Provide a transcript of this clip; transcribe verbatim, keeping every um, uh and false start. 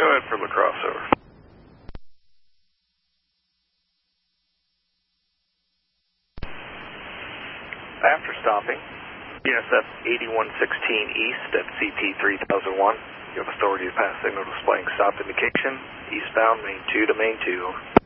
Go ahead for La Crosse, over. After stopping, B S F eighty-one sixteen East at C T three thousand one. You have authority to pass signal displaying stop indication, eastbound main two to main two, over.